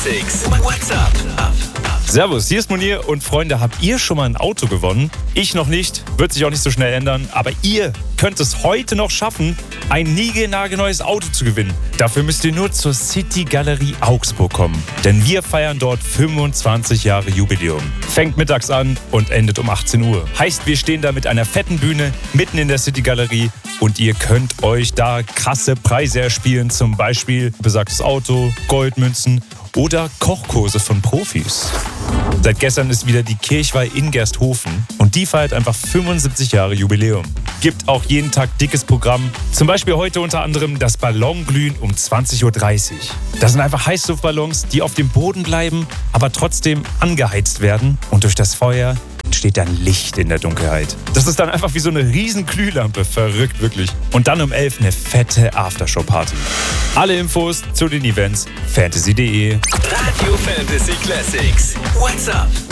Classics. What's up? Servus, hier ist Munir und Freunde, habt ihr schon mal ein Auto gewonnen? Ich noch nicht, wird sich auch nicht so schnell ändern, aber ihr könnt es heute noch schaffen, ein niegelnagelneues Auto zu gewinnen. Dafür müsst ihr nur zur City Galerie Augsburg kommen, denn wir feiern dort 25 Jahre Jubiläum. Fängt mittags an und endet um 18 Uhr. Heißt, wir stehen da mit einer fetten Bühne mitten in der City Galerie und ihr könnt euch da krasse Preise erspielen, zum Beispiel besagtes Auto, Goldmünzen oder Kochkurse von Profis. Seit gestern ist wieder die Kirchweih in Gersthofen und die feiert einfach 75 Jahre Jubiläum. Gibt auch jeden Tag dickes Programm. Zum Beispiel heute unter anderem das Ballonglühen um 20.30 Uhr. Das sind einfach Heißluftballons, die auf dem Boden bleiben, aber trotzdem angeheizt werden und durch das Feuer entsteht dann Licht in der Dunkelheit. Das ist dann einfach wie so eine riesen Glühlampe. Verrückt, wirklich. Und dann um 11 eine fette Aftershow-Party. Alle Infos zu den Events fantasy.de. Radio Fantasy Classics. What's up?